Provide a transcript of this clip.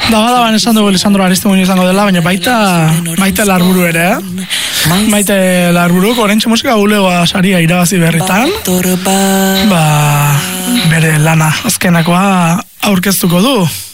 Daban esan dugu Lisandro Aristimuño izango dela, baina baita Larburu ere, Maite Larburuk oraintxe musika bulegoa saria irabazi berritan. Bere lana azkenakoa aurkeztuko du.